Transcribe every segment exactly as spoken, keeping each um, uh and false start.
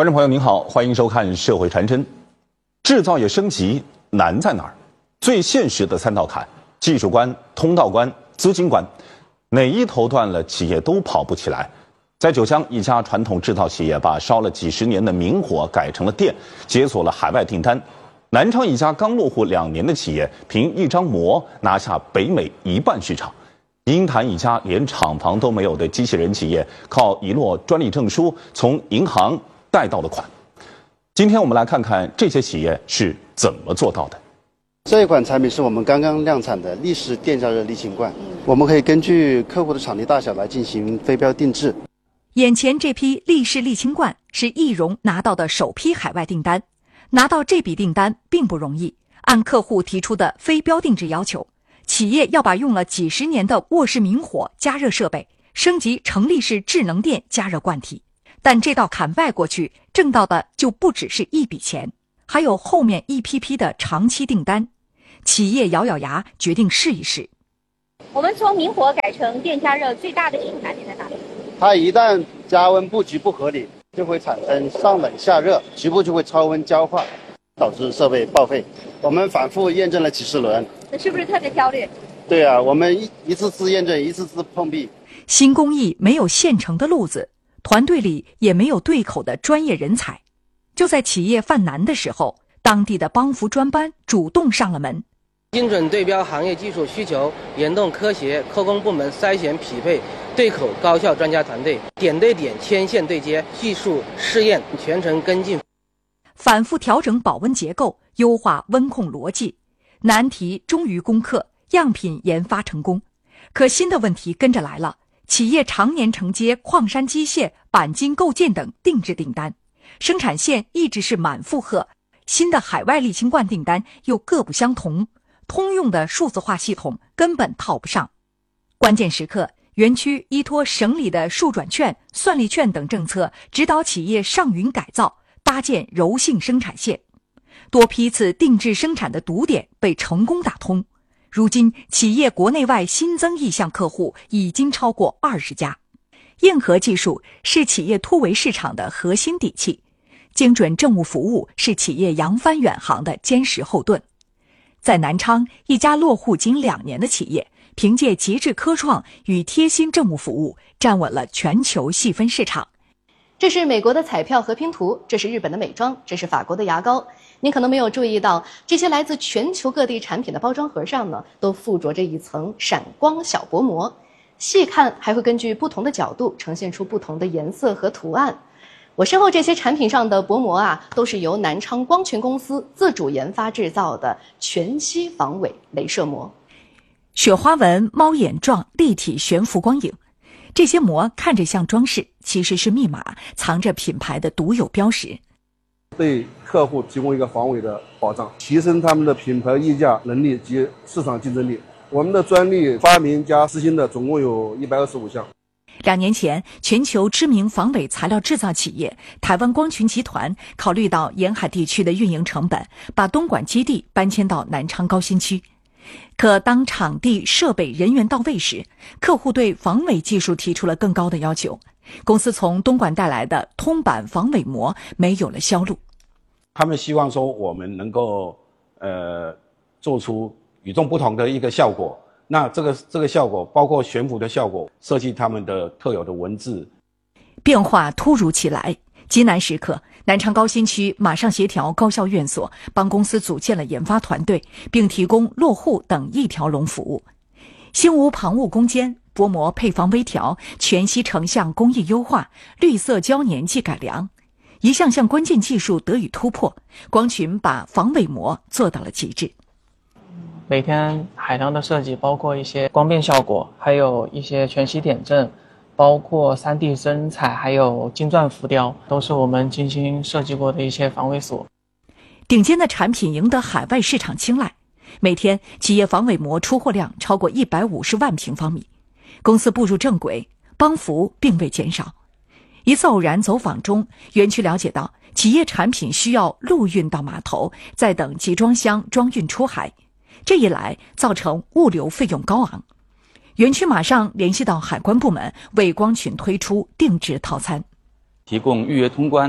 观众朋友您好，欢迎收看《社会传真》。制造业升级难在哪儿？最现实的三道坎：技术关、通道关、资金关，哪一头断了，企业都跑不起来。在九江，一家传统制造企业把烧了几十年的明火改成了电，解锁了海外订单。南昌一家刚落户两年的企业，凭一张膜拿下北美一半市场。鹰潭一家连厂房都没有的机器人企业，靠一摞专利证书从银行贷到了款。今天我们来看看这些企业是怎么做到的。 这一款产品是我们刚刚量产的立式电加热沥青罐，我们可以根据客户的场地大小来进行非标定制。 眼前这批立式沥青罐是易容拿到的首批海外订单，拿到这笔订单并不容易。按客户提出的非标定制要求，企业要把用了几十年的卧室明火加热设备升级成立式智能电加热罐体。但这道坎迈过去，挣到的就不只是一笔钱，还有后面一批批的长期订单。企业咬咬牙，决定试一试。 我们从明火改成电加热，最大的隐瞒点在哪里？ 它一旦加温布局不合理，就会产生上冷下热，局部就会超温焦化，导致设备报废。我们反复验证了几十轮， 那是不是特别焦虑？ 对啊，我们一一次次验证，一次次碰壁。 新工艺没有现成的路子，团队里也没有对口的专业人才。就在企业犯难的时候，当地的帮扶专班主动上了门。 精准对标行业技术需求，联动科协、科工部门筛选匹配对口高效专家团队，点对点牵线对接，技术试验全程跟进， 反复调整保温结构，优化温控逻辑，难题终于攻克，样品研发成功。可新的问题跟着来了，企业常年承接矿山机械、钣金构件等定制订单，生产线一直是满负荷，新的海外沥青罐订单又各不相同，通用的数字化系统根本套不上。关键时刻，园区依托省里的数转券、算力券等政策，指导企业上云改造，搭建柔性生产线。多批次定制生产的堵点被成功打通。如今，企业国内外新增意向客户已经超过二十家。硬核技术是企业突围市场的核心底气，精准政务服务是企业扬帆远航的坚实后盾。在南昌，一家落户仅两年的企业，凭借极致科创与贴心政务服务，站稳了全球细分市场。 这是美国的彩票和拼图，这是日本的美妆，这是法国的牙膏。您可能没有注意到，这些来自全球各地产品的包装盒上呢，都附着着一层闪光小薄膜。细看还会根据不同的角度呈现出不同的颜色和图案。我身后这些产品上的薄膜啊，都是由南昌光群公司自主研发制造的全息防伪镭射膜。 雪花纹、猫眼状、立体悬浮光影，这些膜看着像装饰，其实是密码，藏着品牌的独有标识。 对客户提供一个防伪的保障，提升他们的品牌溢价能力及市场竞争力。我们的专利发明加实行的总共有一百二十五项。 两年前，全球知名防伪材料制造企业台湾光群集团考虑到沿海地区的运营成本，把东莞基地搬迁到南昌高新区。可当场地、设备、人员到位时，客户对防伪技术提出了更高的要求。公司从东莞带来的通版防伪膜没有了销路。 他们希望说我们能够呃做出与众不同的一个效果。那这个这个效果包括悬浮的效果，设计他们的特有的文字。 变化突如其来，极难时刻，南昌高新区马上协调高校院所，帮公司组建了研发团队，并提供落户等一条龙服务。心无旁骛攻坚，薄膜配方微调，全息成像工艺优化，绿色胶粘技改良，一项项关键技术得以突破，光群把防伪膜做到了极致。 每天海量的设计，包括一些光变效果，还有一些全息点阵，包括 三 D 真彩，还有金钻浮雕，都是我们精心设计过的一些防伪锁。 顶尖的产品赢得海外市场青睐，每天企业防伪膜出货量超过一百五十万平方米。公司步入正轨，帮扶并未减少。一次偶然走访中，园区了解到企业产品需要陆运到码头，再等集装箱装运出海。这一来，造成物流费用高昂。园区马上联系到海关部门，为光群推出定制套餐， 提供预约通关、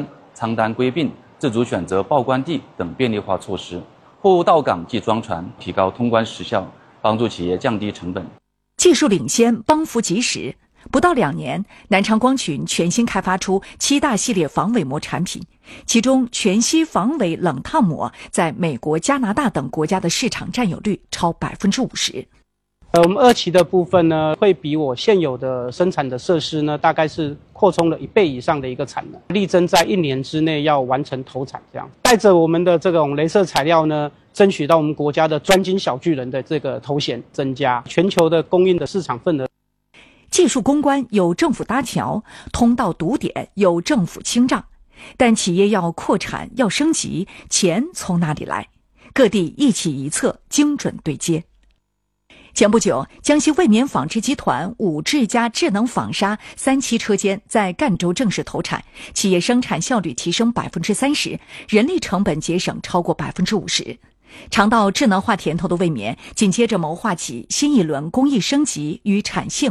仓单归并、自主选择报关地等便利化措施，货物到港即装船，提高通关时效，帮助企业降低成本。 技术领先，帮扶及时。不到两年，南昌光群全新开发出七大系列防伪膜产品，其中全息防伪冷烫膜在美国、加拿大等国家的市场占有率超百分之五十。 呃，我们二期的部分呢，会比我现有的生产的设施呢，大概是扩充了一倍以上的一个产能，力争在一年之内要完成投产。这样，带着我们的这种雷射材料呢，争取到我们国家的专精小巨人的这个头衔，增加全球的供应的市场份额。 技术攻关有政府搭桥，通道堵点有政府清障，但企业要扩产要升级，钱从哪里来？各地一起一策，精准对接。前不久，江西卫冕纺织集团五智家智能纺纱三期车间在赣州正式投产，企业生产效率提升百分之三十，人力成本节省超过百分之五十。尝到智能化甜头的卫冕，紧接着谋划起新一轮工艺升级与产线